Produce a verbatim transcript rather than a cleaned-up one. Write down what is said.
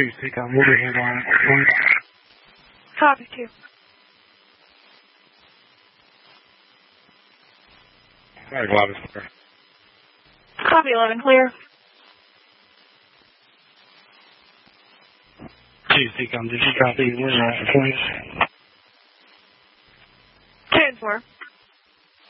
two, take on overhead on point. Copy two. Alright, eleven, clear. Copy eleven, clear. Two, take on, did you copy? We're at point. Ten four.